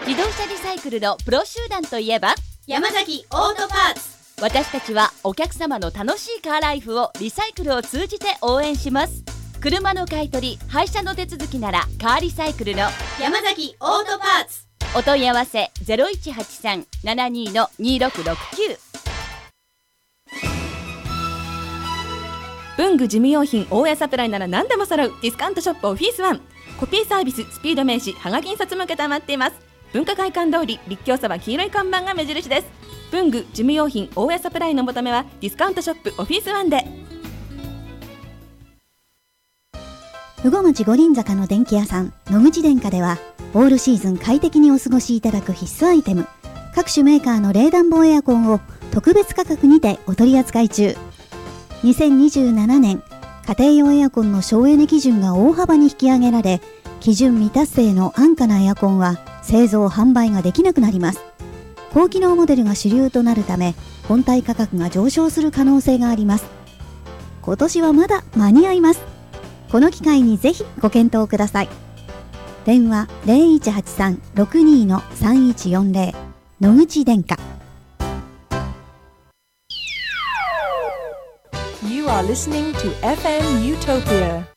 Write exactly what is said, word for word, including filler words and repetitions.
自動車リサイクルのプロ集団といえば山崎オートパーツ。 私たちはお客様の楽しいカーライフをリサイクルを通じて応援します。車の買い取り、廃車の手続きならカーリサイクルの山崎オートパーツ。 お問い合わせ ゼロいちはちさん ななに の にろくろくきゅう。 文具事務用品大家サプライなら何でも揃うディスカウントショップオフィスワン。コピーサービス、スピード名刺、はがき印刷も承っています。文化会館通り立教そば黄色い看板が目印です。文具事務用品大家サプライの求めはディスカウントショップオフィスワンで。 羽後町五輪坂の電気屋さん野口電化ではオールシーズン快適にお過ごしいただく必須アイテム、各種メーカーの冷暖房エアコンを特別価格にてお取り扱い中。にせんにじゅうななねん家庭用エアコンの省エネ基準が大幅に引き上げられ、基準未達成の安価なエアコンは製造販売ができなくなります。高機能モデルが主流となるため本体価格が上昇する可能性があります。今年はまだ間に合います。この機会にぜひご検討ください。電話 ゼロいちはちさん ろくに の さんいちよんゼロ 野口電化。 You are listening to エフエム Utopia